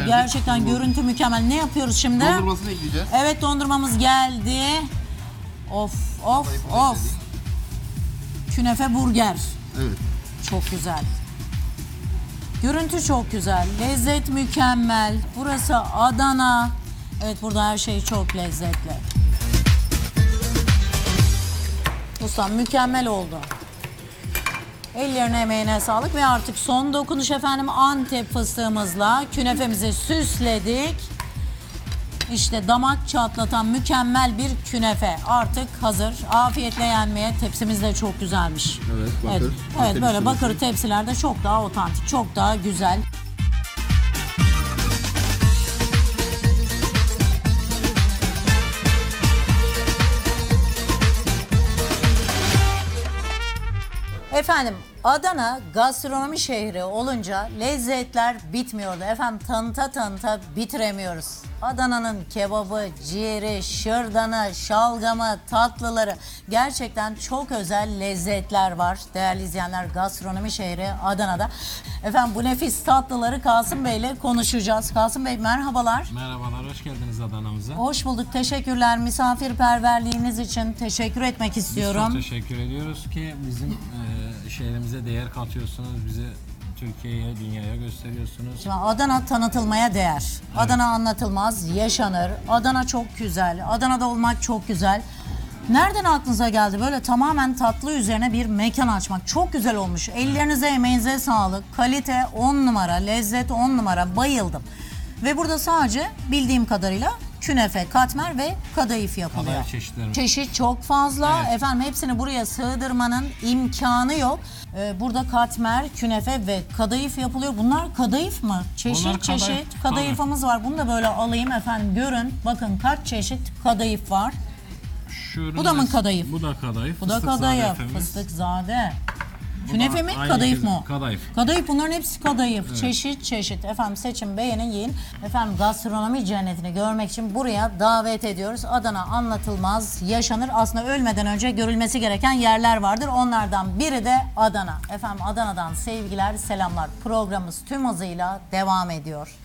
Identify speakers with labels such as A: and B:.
A: verdik.
B: Gerçekten görüntü mükemmel. Ne yapıyoruz şimdi?
A: Dondurmasını ekleyeceğiz.
B: Evet, dondurmamız geldi. Of of of. Künefe burger.
A: Evet.
B: Çok güzel. Görüntü çok güzel. Lezzet mükemmel. Burası Adana. Evet, burada her şey çok lezzetli. Ustam mükemmel oldu. Ellerine emeğine sağlık ve artık son dokunuş efendim, Antep fıstığımızla künefemizi süsledik. İşte damak çatlatan mükemmel bir künefe artık hazır. Afiyetle yenmeye. Tepsimiz de çok güzelmiş.
A: Evet, bakır.
B: Evet,
A: Antep
B: böyle
A: usulü.
B: bakır tepsilerde çok daha otantik, çok daha güzel. Efendim, Adana gastronomi şehri olunca lezzetler bitmiyordu. Efendim, tanıta tanıta bitiremiyoruz. Adana'nın kebabı, ciğeri, şırdanı, şalgamı, tatlıları, gerçekten çok özel lezzetler var. Değerli izleyenler, gastronomi şehri Adana'da. Efendim, bu nefis tatlıları Kasım Bey ile konuşacağız. Kasım Bey merhabalar.
C: Merhabalar, hoş geldiniz Adana'mıza.
B: Hoş bulduk, teşekkürler. Misafirperverliğiniz için teşekkür etmek istiyorum.
C: Biz çok teşekkür ediyoruz ki bizim şehrimize değer katıyorsunuz, bizi Türkiye'ye, dünyaya gösteriyorsunuz.
B: Şimdi Adana tanıtılmaya değer. Evet. Adana anlatılmaz, yaşanır. Adana çok güzel. Adana'da olmak çok güzel. Nereden aklınıza geldi böyle tamamen tatlı üzerine bir mekan açmak? Çok güzel olmuş. Ellerinize, emeğinize sağlık. Kalite 10 numara, lezzet 10 numara. Bayıldım. Ve burada sadece bildiğim kadarıyla künefe, katmer ve kadayıf yapılıyor.
C: Kadayıf çeşitleri.
B: Çeşit çok fazla.
C: Evet.
B: Efendim, hepsini buraya sığdırmanın imkanı yok. Burada katmer, künefe ve kadayıf yapılıyor. Bunlar kadayıf mı? Çeşit
C: Bunlar kadayıf,
B: çeşit kadayıfımız var. Bunu da böyle alayım efendim, görün. Bakın kaç çeşit kadayıf var.
C: Şu
B: Bu da mı kadayıf?
C: Bu da kadayıf.
B: Bu da
C: fıstık
B: kadayıf.
C: zadefemiz.
B: Fıstıkzade.
C: Bu
B: Künefe
C: da
B: mi?
C: aynı
B: Kadayıf
C: şekilde,
B: mı?
C: kadayıf.
B: Kadayıf, bunların hepsi kadayıf.
C: Evet.
B: Çeşit çeşit. Efendim, seçin, beğenin, yiyin. Efendim, gastronomi cennetini görmek için buraya davet ediyoruz. Adana anlatılmaz, yaşanır. Aslında ölmeden önce görülmesi gereken yerler vardır. Onlardan biri de Adana. Efendim, Adana'dan sevgiler, selamlar. Programımız tüm hızıyla devam ediyor.